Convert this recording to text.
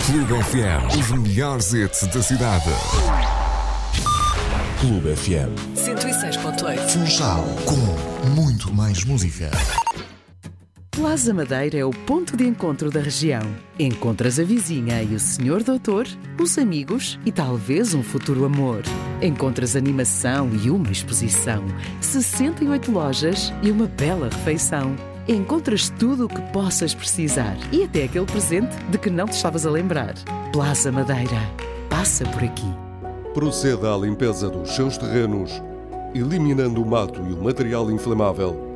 Clube FM, os melhores hits da cidade. Clube FM 106.8. Funchal, com muito mais música. Plaza Madeira é o ponto de encontro da região. Encontras a vizinha e o senhor doutor, os amigos e talvez um futuro amor. Encontras animação e uma exposição, 68 lojas e uma bela refeição. Encontras tudo o que possas precisar e até aquele presente de que não te estavas a lembrar. Plaza Madeira. Passa por aqui. Proceda à limpeza dos seus terrenos, eliminando o mato e o material inflamável.